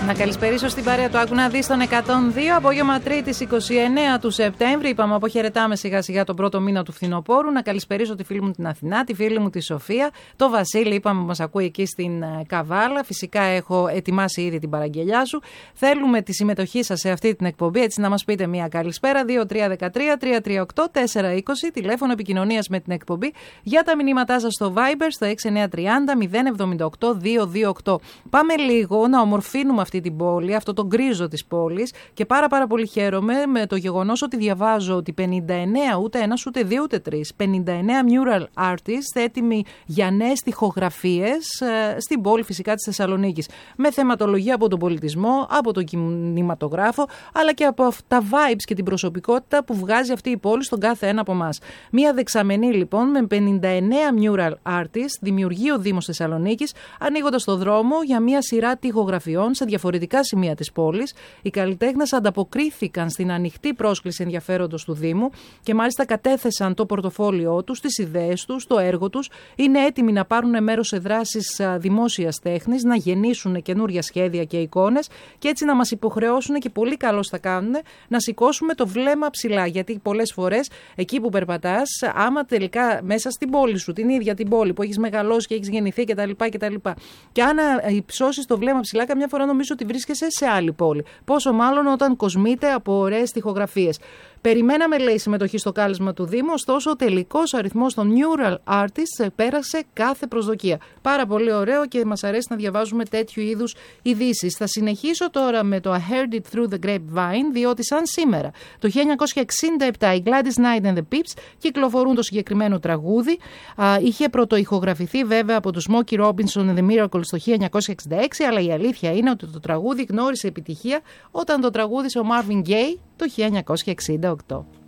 Να καλησπερίσω στην παρέα του Άκου να δεις τον 102, απόγευμα Τρίτης 29 του Σεπτέμβρη. Είπαμε, αποχαιρετάμε σιγά σιγά τον πρώτο μήνα του φθινοπόρου. Να καλησπερίσω τη φίλη μου την Αθηνά, τη φίλη μου τη Σοφία, το Βασίλη, είπαμε, μας ακούει εκεί στην Καβάλα. Φυσικά έχω ετοιμάσει ήδη την παραγγελιά σου. Θέλουμε τη συμμετοχή σας σε αυτή την εκπομπή, έτσι να μας πείτε μια καλησπέρα. 2313-338-420, τηλέφωνο επικοινωνίας με την εκπομπή. Για τα μηνύματά σας στο Viber στο 6930-078-228. Πάμε λίγο να ομορφύνουμε αυτή την πόλη, αυτό το γκρίζο της πόλης, και πάρα πολύ χαίρομαι με το γεγονός ότι διαβάζω ότι 59, ούτε ένας, ούτε δύο, ούτε τρεις, 59 mural artists έτοιμοι για νέες τοιχογραφίες στην πόλη φυσικά της Θεσσαλονίκης. Με θεματολογία από τον πολιτισμό, από τον κινηματογράφο, αλλά και από τα vibes και την προσωπικότητα που βγάζει αυτή η πόλη στον κάθε ένα από εμάς. Μία δεξαμενή λοιπόν με 59 mural artists δημιουργεί ο Δήμος Θεσσαλονίκης, ανοίγοντας το δρόμο για μία σειρά τοιχογραφιών σε διαφορετικά σημεία της πόλης. Οι καλλιτέχνες ανταποκρίθηκαν στην ανοιχτή πρόσκληση ενδιαφέροντος του Δήμου και μάλιστα κατέθεσαν το πορτοφόλιό τους, τις ιδέες τους, το έργο τους. Είναι έτοιμοι να πάρουν μέρος σε δράσεις δημόσιας τέχνης, να γεννήσουν καινούρια σχέδια και εικόνες και έτσι να μας υποχρεώσουν, και πολύ καλώς θα κάνουν, να σηκώσουμε το βλέμμα ψηλά. Γιατί πολλές φορές εκεί που περπατάς, άμα τελικά μέσα στην πόλη σου, την ίδια την πόλη που έχεις μεγαλώσει και έχεις γεννηθεί κτλ. Και αν υψώσεις το βλέμμα ψηλά, καμιά φορά νομίζω ότι βρίσκεσαι σε άλλη πόλη. Πόσο μάλλον όταν κοσμείται από ωραίες τοιχογραφίες. Περιμέναμε, λέει, συμμετοχή στο κάλεσμα του Δήμου, ωστόσο ο τελικός αριθμός των mural artists πέρασε κάθε προσδοκία. Πάρα πολύ ωραίο και μας αρέσει να διαβάζουμε τέτοιου είδους ειδήσεις. Θα συνεχίσω τώρα με το I Heard It Through the Grapevine, διότι σαν σήμερα, το 1967 οι Gladys Knight and the Pips κυκλοφορούν το συγκεκριμένο τραγούδι. Είχε πρωτοηχογραφηθεί βέβαια από τους Smokey Robinson and the Miracles το 1966, αλλά η αλήθεια είναι ότι το τραγούδι γνώρισε επιτυχία όταν το τραγούδισε ο Marvin Gaye το 1968.